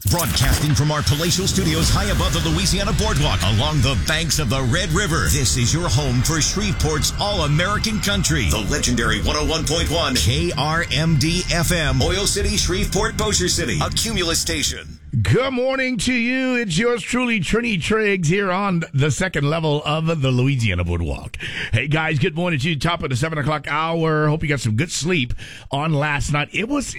Broadcasting from our palatial studios high above the Louisiana Boardwalk along the banks of the Red River. This is your home for Shreveport's All-American Country. The legendary 101.1 KRMD FM. Oil City, Shreveport, Bossier City. A Cumulus station. Good morning to you. It's yours truly, Trini Triggs, here on the second level of the Louisiana Boardwalk. Hey, guys, good morning to you. Top of the 7 o'clock hour. Hope you got some good sleep on last night.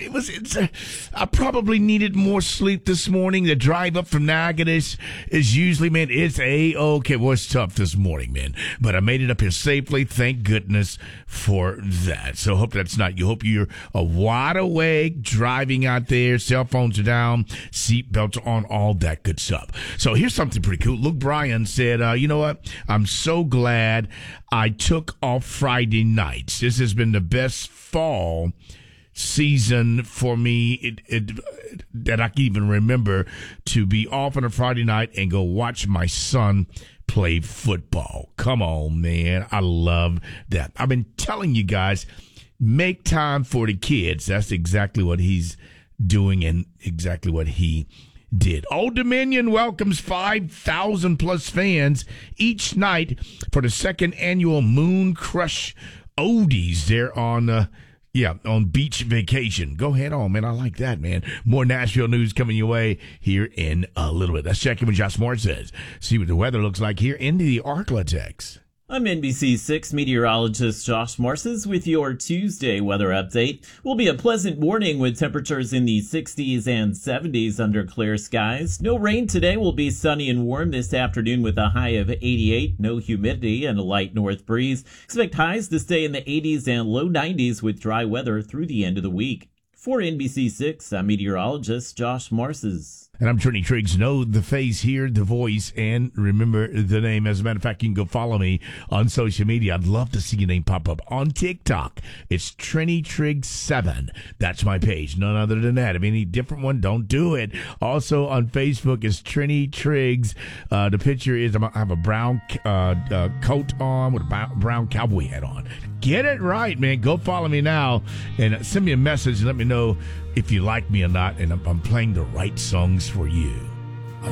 I probably needed more sleep this morning. The drive up from Natchitoches is usually, man, it's okay. Well, it's tough this morning, man. But I made it up here safely. Thank goodness for that. So hope that's not you. Hope you're wide awake, driving out there. Cell phones are down. Belts on, all that good stuff. So here's something pretty cool. Luke Bryan said, you know what? I'm so glad I took off Friday nights. This has been the best fall season for me that I can even remember, to be off on a Friday night and go watch my son play football. Come on, man. I love that. I've been telling you guys, make time for the kids. That's exactly what he's doing and exactly what he did. Old Dominion welcomes 5,000 plus fans each night for the second annual Moon Crush Oldies. They're on Beach Vacation. Go ahead on, man. I like that, man. More Nashville news coming your way here in a little bit. Let's check in with Josh Moore says. See what the weather looks like here in the Arklatex. I'm NBC6 meteorologist Josh Morses with your Tuesday weather update. Will be a pleasant morning with temperatures in the 60s and 70s under clear skies. No rain today. Will be sunny and warm this afternoon with a high of 88. No humidity and a light north breeze. Expect highs to stay in the 80s and low 90s with dry weather through the end of the week. For NBC6, I'm meteorologist Josh Morses. And I'm Trini Triggs. Know the face, hear the voice, and remember the name. As a matter of fact, you can go follow me on social media. I'd love to see your name pop up on TikTok. It's Trini Triggs 7. That's my page. None other than that. If any different one, don't do it. Also on Facebook is Trini Triggs. The picture is I have a brown coat on with a brown cowboy hat on. Get it right, man. Go follow me now and send me a message and let me know if you like me or not, and I'm playing the right songs for you.